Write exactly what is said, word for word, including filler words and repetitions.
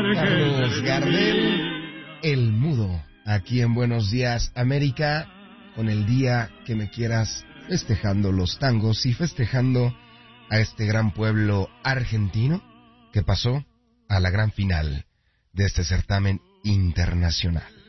Carlos Gardel, el mudo, aquí en Buenos Días América, con el día que me quieras, festejando los tangos y festejando a este gran pueblo argentino que pasó a la gran final de este certamen internacional.